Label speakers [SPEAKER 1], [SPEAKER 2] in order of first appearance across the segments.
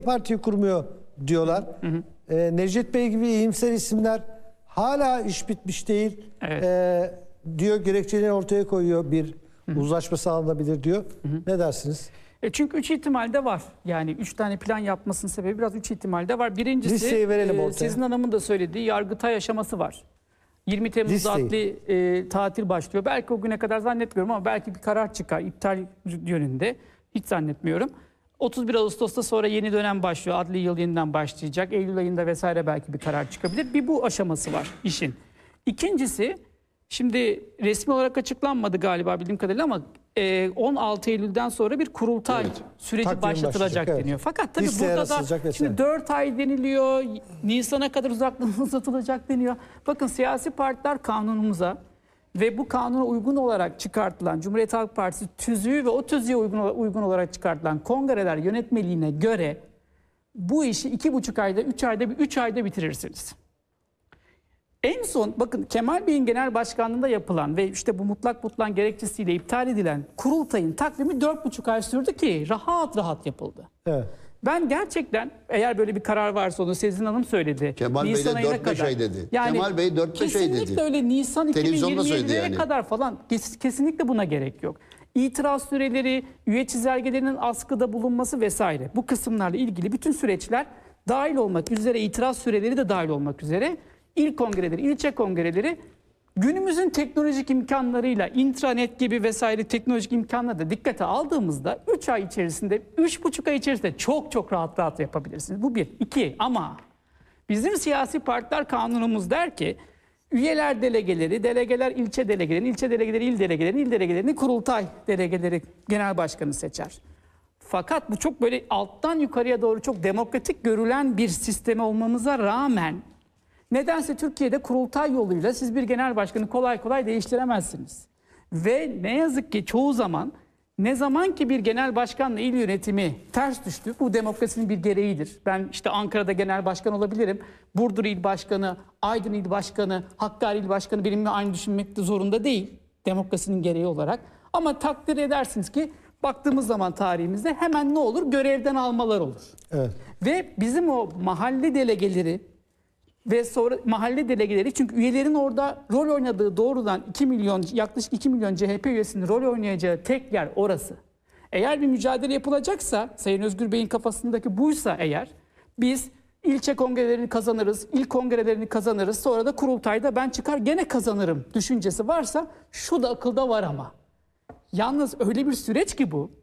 [SPEAKER 1] Partiyi kurmuyor diyorlar. Necdet Bey gibi iyimser isimler hala iş bitmiş değil.
[SPEAKER 2] Evet.
[SPEAKER 1] Diyor, gerekçeleri ortaya koyuyor, bir uzlaşma sağlanabilir diyor. Ne dersiniz?
[SPEAKER 2] Çünkü 3 ihtimal de var. Yani 3 tane plan yapmasının sebebi biraz 3 ihtimal de var. Birincisi
[SPEAKER 1] listeyi verelim ortaya.
[SPEAKER 2] Sezin Hanım'ın da söylediği Yargıtay aşaması var. 20 Temmuz'da adli tatil başlıyor. Belki o güne kadar zannetmiyorum ama belki bir karar çıkar iptal yönünde. Hiç zannetmiyorum. 31 Ağustos'ta sonra yeni dönem başlıyor. Adli yıl yeniden başlayacak. Eylül ayında vesaire belki bir karar çıkabilir. Bir bu aşaması var işin. İkincisi, şimdi resmi olarak açıklanmadı galiba bildiğim kadarıyla ama 16 Eylül'den sonra bir kurultay süreci başlatılacak deniyor. Fakat tabii burada da şimdi 4 ay deniliyor, Nisan'a kadar uzatılacak deniyor. Bakın siyasi partiler kanunumuza ve bu kanuna uygun olarak çıkartılan Cumhuriyet Halk Partisi tüzüğü ve o tüzüğe uygun olarak çıkartılan kongreler yönetmeliğine göre bu işi 2,5 ayda, 3 ayda bitirirsiniz. En son bakın Kemal Bey'in genel başkanlığında yapılan ve işte bu mutlak gerekçesiyle iptal edilen kurultayın takvimi 4,5 ay sürdü ki rahat yapıldı.
[SPEAKER 1] Evet.
[SPEAKER 2] Ben gerçekten eğer böyle bir karar varsa onu Sezin Hanım söyledi.
[SPEAKER 3] Kemal Bey de 4-5 ay dedi.
[SPEAKER 2] Yani
[SPEAKER 3] Kemal Bey 4-5 ay dedi.
[SPEAKER 2] Kesinlikle öyle Nisan 2027'ye kadar falan kesinlikle buna gerek yok. İtiraz süreleri, üye çizelgelerinin askıda bulunması vesaire bu kısımlarla ilgili bütün süreçler dahil olmak üzere, itiraz süreleri de dahil olmak üzere İl kongreleri, ilçe kongreleri günümüzün teknolojik imkanlarıyla intranet gibi vesaire teknolojik imkanları da dikkate aldığımızda 3 ay içerisinde, 3,5 ay içerisinde çok rahat yapabilirsiniz. Bu bir. 2 ama bizim siyasi partiler kanunumuz der ki üyeler delegeleri, delegeler ilçe delegelerini, ilçe delegeleri il delegelerini, il delegelerini kurultay delegeleri genel başkanı seçer. Fakat bu çok böyle alttan yukarıya doğru çok demokratik görülen bir sistem olmamıza rağmen nedense Türkiye'de kurultay yoluyla siz bir genel başkanı kolay değiştiremezsiniz. Ve ne yazık ki çoğu zaman ne zaman ki bir genel başkanla il yönetimi ters düştü, bu demokrasinin bir gereğidir. Ben işte Ankara'da genel başkan olabilirim. Burdur il başkanı, Aydın il başkanı, Hakkari il başkanı benimle aynı düşünmekte zorunda değil. Demokrasinin gereği olarak. Ama takdir edersiniz ki baktığımız zaman tarihimizde hemen ne olur? Görevden almalar olur.
[SPEAKER 1] Evet.
[SPEAKER 2] Ve bizim o mahalle delegeleri ve sonra mahalle delegeleri, çünkü üyelerin orada rol oynadığı doğrudan 2 milyon, yaklaşık 2 milyon CHP üyesinin rol oynayacağı tek yer orası. Eğer bir mücadele yapılacaksa, Sayın Özgür Bey'in kafasındaki buysa eğer, biz ilçe kongrelerini kazanırız, il kongrelerini kazanırız, sonra da kurultayda ben çıkar gene kazanırım düşüncesi varsa şu da akılda var ama. Yalnız öyle bir süreç ki bu,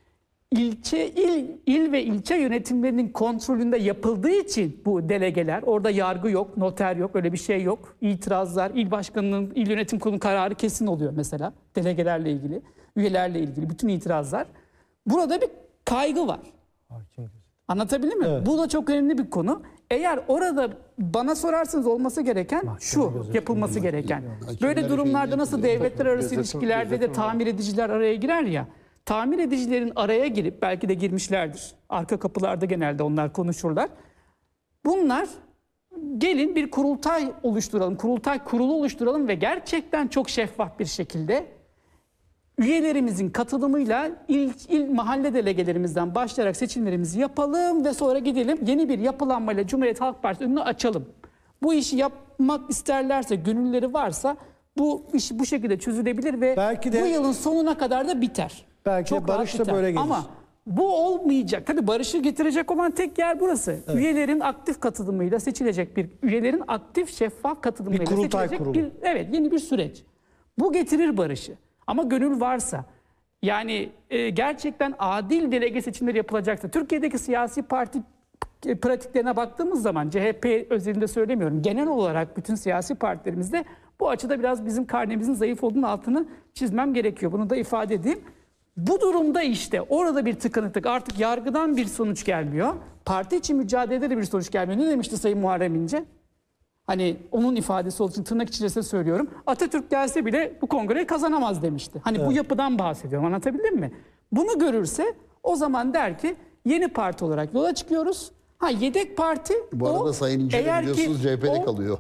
[SPEAKER 2] il ve ilçe yönetimlerinin kontrolünde yapıldığı için bu delegeler, orada yargı yok, noter yok, öyle bir şey yok. İtirazlar, il başkanının, il yönetim kurulu kararı kesin oluyor mesela delegelerle ilgili, üyelerle ilgili bütün itirazlar. Burada bir kaygı var. Anlatabildim mi? Evet. Bu da çok önemli bir konu. Eğer orada bana sorarsanız olması gereken şu, yapılması gereken. Böyle durumlarda nasıl devletler arası ilişkilerde de tamir ediciler araya girer ya. Tamir edicilerin araya girip, belki de girmişlerdir. Arka kapılarda genelde onlar konuşurlar. Bunlar gelin bir kurultay oluşturalım, kurultay kurulu oluşturalım ve gerçekten çok şeffaf bir şekilde üyelerimizin katılımıyla il mahalle delegelerimizden başlayarak seçimlerimizi yapalım ve sonra gidelim yeni bir yapılanmayla Cumhuriyet Halk Partisi önünü açalım. Bu işi yapmak isterlerse, gönülleri varsa bu iş bu şekilde çözülebilir ve belki de bu yılın sonuna kadar da biter.
[SPEAKER 1] Belki çok barış da böyle gelir.
[SPEAKER 2] Ama bu olmayacak. Tabii barışı getirecek olan tek yer burası. Evet. Üyelerin aktif katılımıyla seçilecek üyelerin aktif şeffaf katılımıyla seçilecek yeni bir süreç. Bu getirir barışı. Ama gönül varsa, yani gerçekten adil delege seçimleri yapılacaksa, Türkiye'deki siyasi parti pratiklerine baktığımız zaman, CHP özelinde söylemiyorum, genel olarak bütün siyasi partilerimizde bu açıda biraz bizim karnemizin zayıf olduğunun altını çizmem gerekiyor. Bunu da ifade edeyim. Bu durumda işte orada bir tıkanıklık, artık yargıdan bir sonuç gelmiyor. Parti için mücadelede de bir sonuç gelmiyor. Ne demişti Sayın Muharrem İnce? Hani onun ifadesi olduğu için tırnak içerisinde söylüyorum. Atatürk gelse bile bu kongreyi kazanamaz demişti. Hani bu yapıdan bahsediyorum, anlatabildim mi? Bunu görürse o zaman der ki yeni parti olarak yola çıkıyoruz. Yedek parti
[SPEAKER 3] bu arada Sayın İnce'de biliyorsunuz CHP'de kalıyor.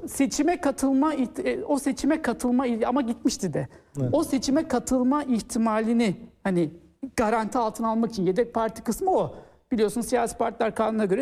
[SPEAKER 2] O seçime katılma ama gitmişti de. Evet. O seçime katılma ihtimalini hani garanti altına almak için yedek parti kısmı o. biliyorsunuz siyasi partiler kanuna göre